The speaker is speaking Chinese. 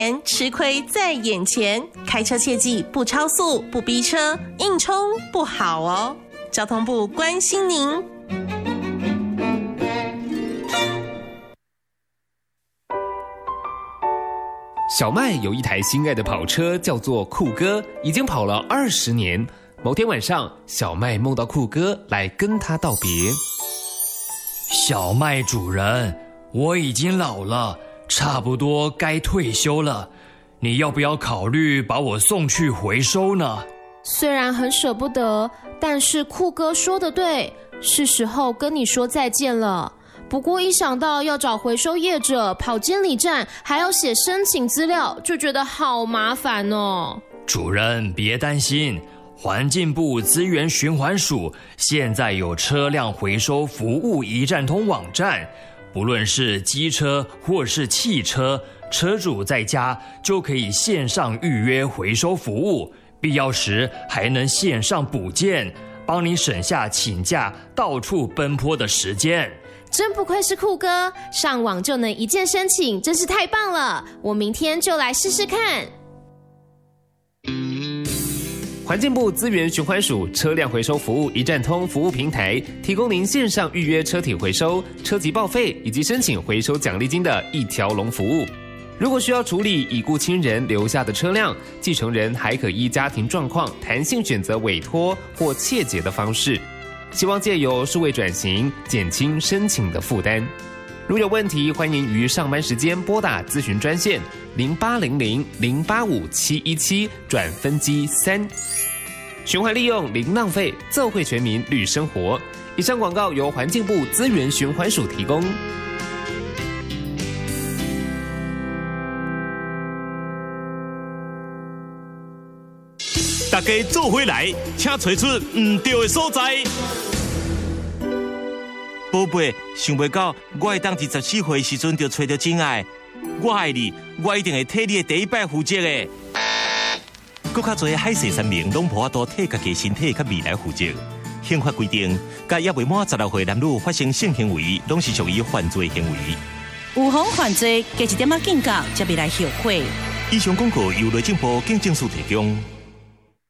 吃亏在眼前，开车切记不超速、不逼车，硬冲不好哦。交通部关心您。 小麦有一台心爱的跑车，叫做酷哥，已经跑了20年。某天晚上，小麦梦到酷哥来跟他道别。 小麦主人，我已经老了，差不多该退休了，你要不要考虑把我送去回收呢？ 虽然很舍不得，但是酷哥说的对，是时候跟你说再见了。不过一想到要找回收业者、跑监理站，还要写申请资料，就觉得好麻烦哦。 主人别担心，环境部资源循环署现在有车辆回收服务一站通网站，不论是机车或是汽车，车主在家就可以线上预约回收服务，必要时还能线上补件，帮你省下请假到处奔波的时间。 真不愧是酷哥，上网就能一键申请，真是太棒了！我明天就来试试看。 环境部资源循环署车辆回收服务一站通服务平台，提供您线上预约车体回收、车籍报废以及申请回收奖励金的一条龙服务。如果需要处理已故亲人留下的车辆，继承人还可依家庭状况弹性选择委托或切结的方式。希望借由数位转型，减轻申请的负担。如有问题，欢迎于上班时间拨打咨询专线0800-085-717转分机3。循环利用零浪费，奏会全民绿生活。以上广告由环境部资源循环署提供。 大家做回来，请找出唔对的所在。宝贝，想袂到我会当24岁时阵就找到真爱。我爱你，我一定会替你的第一摆负责的。搁较侪海誓山盟，拢无法度替家己身体甲未来负责。宪法规定，甲也未满16岁男女发生性行为，拢是属于犯罪行为。 有妨犯罪，加一点仔警告，才袂来后悔。 以上广告由内政部警政署提供。